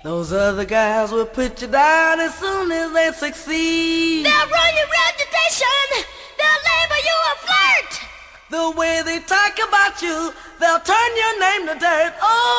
Those other guys will put you down as soon as they succeed. They'll ruin your reputation. They'll label you a flirt. The way they talk about you, they'll turn your name to dirt. Oh,